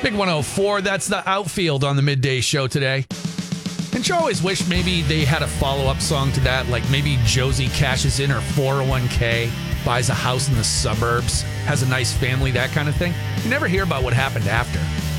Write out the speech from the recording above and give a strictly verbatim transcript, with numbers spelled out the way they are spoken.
Big one oh four, that's the outfield on the midday show today. And you always wish maybe they had a follow-up song to that, like maybe Josie cashes in her four oh one k, buys a house in the suburbs, has a nice family, that kind of thing. You never hear about what happened after.